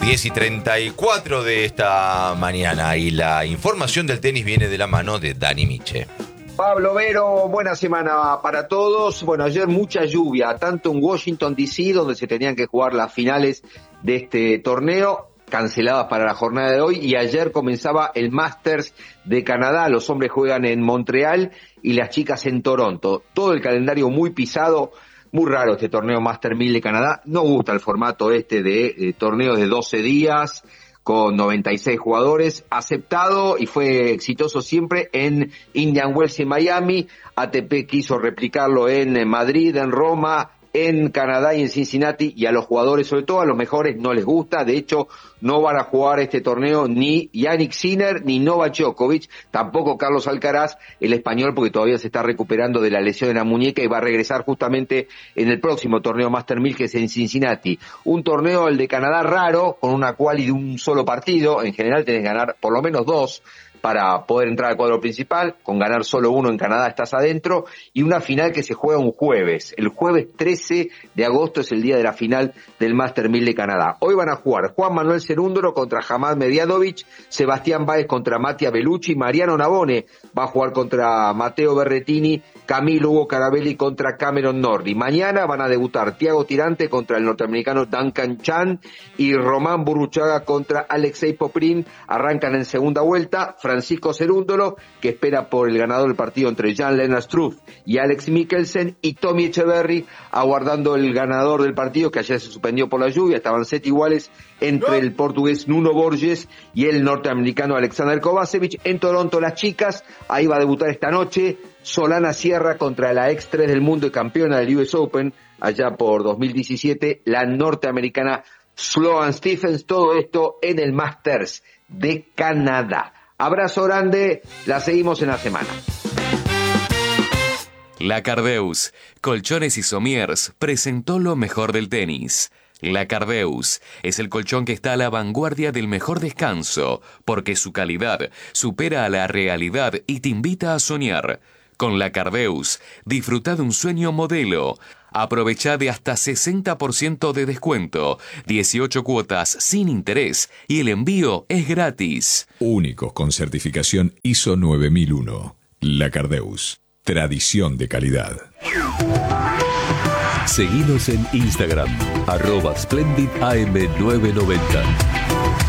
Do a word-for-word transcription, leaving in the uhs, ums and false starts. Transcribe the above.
diez y treinta y cuatro de esta mañana y la información del tenis viene de la mano de Dani Miche. Pablo Vero, buena semana para todos. Bueno, ayer mucha lluvia, tanto en Washington D C, donde se tenían que jugar las finales de este torneo, canceladas para la jornada de hoy, y ayer comenzaba el Masters de Canadá. Los hombres juegan en Montreal y las chicas en Toronto. Todo el calendario muy pisado. Muy raro este torneo Master mil de Canadá. No gusta el formato este de eh, torneos de doce días con noventa y seis jugadores. Aceptado y fue exitoso siempre en Indian Wells y en Miami. A T P quiso replicarlo en Madrid, en Roma, en Canadá y en Cincinnati, y a los jugadores, sobre todo a los mejores, no les gusta. De hecho, no van a jugar este torneo ni Jannik Sinner ni Novak Djokovic, tampoco Carlos Alcaraz, el español, porque todavía se está recuperando de la lesión de la muñeca y va a regresar justamente en el próximo torneo Master mil, que es en Cincinnati. Un torneo, el de Canadá, raro, con una quali de un solo partido. En general tenés que ganar por lo menos dos para poder entrar al cuadro principal. Con ganar solo uno en Canadá estás adentro, y una final que se juega un jueves. El jueves trece de agosto es el día de la final del Master mil de Canadá. Hoy van a jugar Juan Manuel Cerúndolo contra Hamad Mediadovic, Sebastián Báez contra Mattia Bellucci, Mariano Navone va a jugar contra Matteo Berrettini, Camilo Hugo Carabelli contra Cameron Norrie. Mañana van a debutar Thiago Tirante contra el norteamericano Duncan Chan y Román Burruchaga contra Alexei Poprin. Arrancan en segunda vuelta Francisco Cerúndolo, que espera por el ganador del partido entre Jan-Lennard Struff y Alex Mikkelsen, y Tommy Echeverry aguardando el ganador del partido, que ayer se suspendió por la lluvia. Estaban set iguales entre el portugués Nuno Borges y el norteamericano Alexander Kovacevic. En Toronto las chicas, ahí va a debutar esta noche Solana Sierra contra la ex tres del mundo y campeona del U S Open allá por dos mil diecisiete, la norteamericana Sloane Stephens. Todo esto en el Masters de Canadá. Abrazo grande, la seguimos en la semana. La Cardeus, Colchones y Somiers, presentó lo mejor del tenis. La Cardeus es el colchón que está a la vanguardia del mejor descanso, porque su calidad supera a la realidad y te invita a soñar. Con La Cardeus, disfruta de un sueño modelo. Aprovecha de hasta sesenta por ciento de descuento, dieciocho cuotas sin interés y el envío es gratis. Únicos con certificación I S O nueve mil uno. La Cardeus, tradición de calidad. Seguinos en Instagram, arroba Splendid A M nueve noventa.